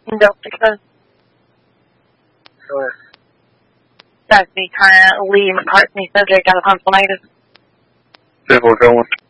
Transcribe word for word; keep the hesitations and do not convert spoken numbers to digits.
Don't think so. Sure. That's the kind of Lee McCartney subject out of Pennsylvania. Civil going.